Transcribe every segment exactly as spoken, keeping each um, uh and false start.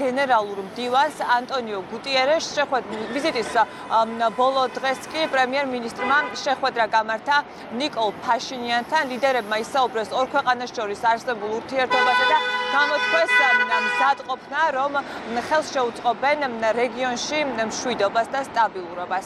გენერალურ მდივანს ანტონიო გუტიერეშს ვიზიტის ბოლო დღეს კი პრემიერ-მინისტრმა შეხვედრა გამართა ნიკოლ ფაშინიანთან. ლიდერებმა ისაუბრეს ორ ქვეყანას შორის არსებულ ურთიერთობაზე და გამოთქვეს მზადყოფნა, რომ ხელს შეუწყობენ რეგიონში მშვიდობას და სტაბილურობას.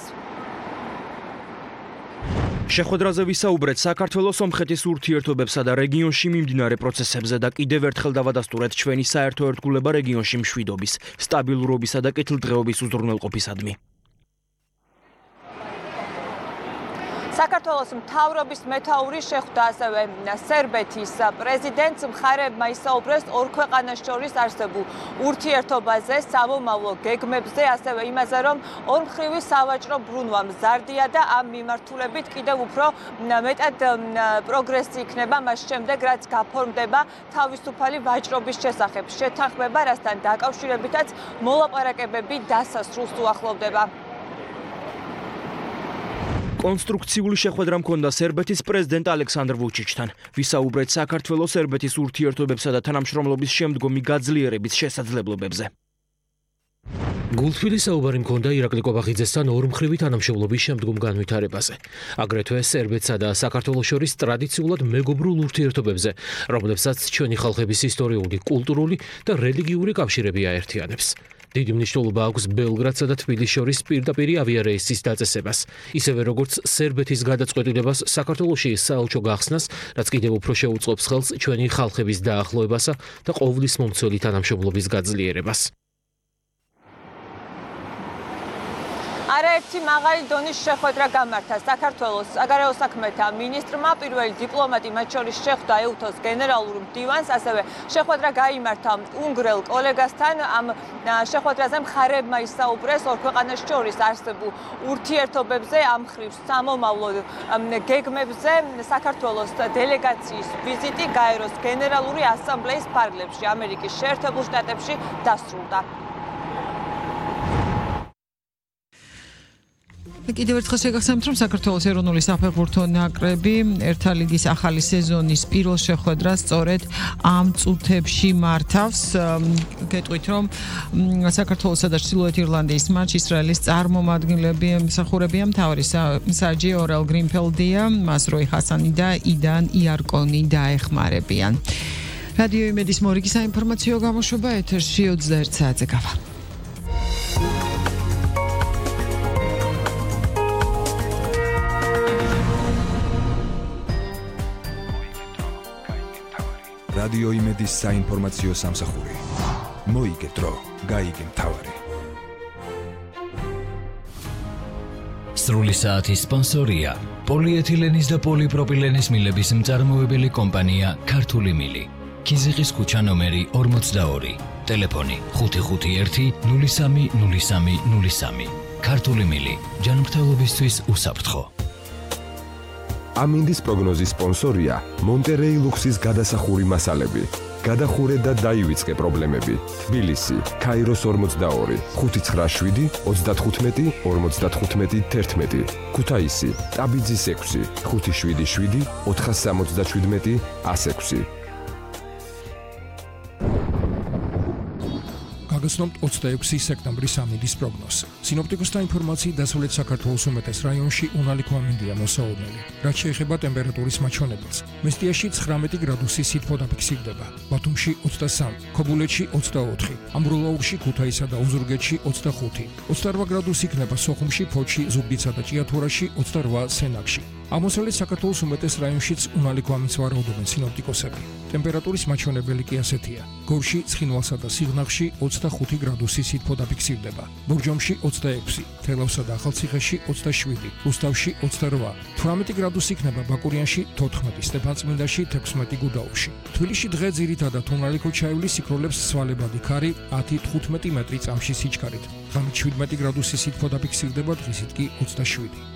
შეხვედრაზე ვისაუბრეთ საქართველოს სომხეთის ურთიერთობებსა და რეგიონში მიმდინარე პროცესებზე და კიდევ ერთხელ დავადასტურეთ ჩვენი საერთო ერთგულება რეგიონში მშვიდობის, სტაბილურობისა და კეთილდღეობის უზრუნველყოფისადმი. საქართველოს მთავრობის მეთაური შეხვდა ასევე სერბეთის პრეზიდენტს. მხარეებმა ისაუბრეს ორ ქვეყანას შორის არსებულ ურთიერთობაზე, სამომავლო გეგმებზე, ასევე იმაზე, რომ ორმხრივი სავაჭრო ბრუნვა მზარდია და ამ მიმართულებით კიდევ უფრო მეტად პროგრესი იქნება მას შემდეგ, რაც გაფორმდება თავისუფალი ვაჭრობის შესახებ შეთანხმება, რასთან დაკავშირებითაც მოლაპარაკებები დასასრულს უახლოვდება. კონსტრუქციული შეხვედრა მქონდა სერბეთის პრეზიდენტ ალექსანდრ ვუჩიჩთან. ვისაუბრეთ საქართველოს-სერბეთის ურთიერთობებსა და თანამშრომლობის შემდგომი გაძლიერების შესაძლებლობებზე. გულთბილი საუბარი მქონდა ირაკლი კობახიძესთან ორმხრივი თანამშრომლობის შემდგომ განვითარებაზე. აგრეთვე სერბეთსა და საქართველოს შორის ტრადიციულად მეგობრულ ურთიერთობებზე, რომლებსაც ჩვენი ხალხების ისტორიული, კულტურული და რელიგიური კავშირები აერთიანებს. დიდი მნიშვნელობა აქვს ბელგრადსა და თბილისს შორის პირდაპირი ავიარეისის დაწესებას, ისევე როგორც სერბეთის გადაწყვეტილებას საქართველოში საელჩო გახსნას, რაც კიდევ უფრო შეუწყობს ხელს ჩვენი ხალხების დაახლოებასა და ყოვლის მომცველი თანამშრომლობის გაძლიერებას. არაერთი მაღალი დონის შეხვედრა გამართა საქართველოს საგარეო საქმეთა მინისტრმა. პირველი დიპლომატი მათ შორის შეხვდა ეუთოს გენერალურ მდივანს, ასევე შეხვედრა გაიმართა უნგრელ კოლეგასთან. ამ შეხვედრაზე მხარეებმა ისაუბრეს ორ ქვეყანას შორის არსებულ ურთიერთობებზე, ამ მხრივ სამომავლო გეგმებზე. საქართველოს დელეგაციის ვიზიტი გაეროს გენერალური ასამბლეის ფარგლებში ამერიკის შეერთებულ შტატებში დასრულდა. კიდევ ერთხელ შეგახსენებთ, რომ საქართველოს ეროვნული საფეხბურთო ნაკრები ერთა ლიგის ახალი სეზონის პირველ შეხვედრას სწორედ ამ წუთებში მართავს. გეტყვით, რომ საქართველოსა და ჩრდილოეთ ირლანდიის მატჩი ისრაელის წარმომადგენლები მსახურებია მთავარი მსაჯი ორელ გრინფელდია, მასროი ხასანი და იდან იარკონი დაეხმარებიან. რადიო იმედის მორიგი საინფორმაციო გამოშვება ეთერში ოცდაერთ საათზე გავა. რადიო იმედის საინფორმაციო სამსახური. მოიგე დრო, გაიგე მთავარი. სრული საათის სპონსორია პოლიეთილენის და პოლიპროპილენის მილების მწარმოებელი კომპანია ქართული მილი. ქიზიყის ქუჩა ნომერი ორმოცდაორი. ტელეფონი ხუთი ხუთი ერთი ნული სამი ნული სამი ნული სამი. ქართული მილი. ჯანმრთელობისთვის უსაფრთხო. ამინდის პროგნოზის სპონსორია მონტერეი ლუქსის გადასახური მასალები. გადახურე და დაივიწყე პრობლემები. თბილისი, ქაიროს ორმოცდაორი, ხუთი ცხრა შვიდი ოცდათხუთმეტი ორმოცდათხუთმეტი თერთმეტი. ქუთაისი, ტაბიძის ექვსი, ხუთი შვიდი შვიდი ოთხას სამოცდაშვიდმეტი ასექვსი. გაგაცნობთ ოცდაექვსი სექტემბრის ამინდის პროგნოზს. სინოპტიკოსთა ინფორმაციით დასავლეთ საქართველოს უმეტეს რაიონში უნალიქო ამინდია მოსაოდნელი. რაც შეეხება ტემპერატურის მაჩვენებელს, მესტიაში ცხრამეტი გრადუსი სითბო დაფიქსირდება, ბათუმში ოცდასამი, ქობულეთში ოცდაოთხი, ამბროლაურში, ქუთაისსა და ოზურგეთში ოცდახუთი, ოცდარვა გრადუსი იქნება სოხუმში, ფოთში, ზუგდიდსა და ჭიათურაში, ოცდარვა სენაკში. აღმოსავლეთ საქართველოს უმეტეს რაიონშიც უნალიქო ამინდს ვარაუდობენ სინოპტიკოსები. ტემპერატურის მაჩვენებელი კი ასეთია: გორში, ცხინვალსა და სიღნაღში ოცდახუთი გრადუსი სითბო დაფიქსირდება, ბურჯომში ოცდაექვსი, თელავსა და ახალციხეში ოცდაშვიდი, რუსთავში ოცდარვა, თვრამეტი გრადუსი იქნება ბაკურიანში, თოთხმეტი, სტეფანწმინდაში, თექვსმეტი გუდაუთში. თბილისში დღე ძირითადად უნალიქო ჩაივლის სიქროლებს სვალებადი ქარი ათი თხუთმეტი მეტრი წამში სიჩქარით. ღამით შვიდმეტი გრადუსი სითბო დაფიქსირდება, დღისით კი ოცდაშვიდი.